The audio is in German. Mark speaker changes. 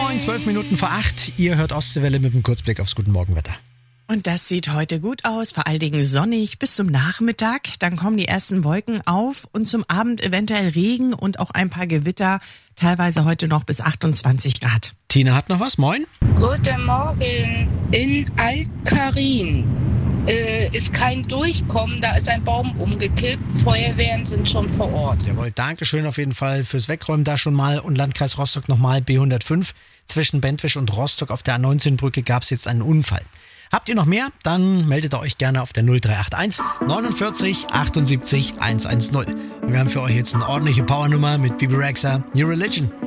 Speaker 1: Moin, 12 Minuten vor 8. Ihr hört Ostseewelle mit einem Kurzblick aufs Guten Morgenwetter.
Speaker 2: Und das sieht heute gut aus, vor allen Dingen sonnig bis zum Nachmittag. Dann kommen die ersten Wolken auf und zum Abend eventuell Regen und auch ein paar Gewitter. Teilweise heute noch bis 28 Grad.
Speaker 1: Tina hat noch was, moin.
Speaker 3: Guten Morgen. In Alt-Karin ist kein Durchkommen, da ist ein Baum umgekippt. Feuerwehren sind schon vor Ort.
Speaker 1: Jawohl, Dankeschön auf jeden Fall fürs Wegräumen da schon mal. Und Landkreis Rostock nochmal B105. Zwischen Bentwisch und Rostock auf der A19-Brücke gab es jetzt einen Unfall. Habt ihr noch mehr? Dann meldet ihr euch gerne auf der 0381 49 78 110. Wir haben für euch jetzt eine ordentliche Powernummer mit Bibi Rexha, New Religion.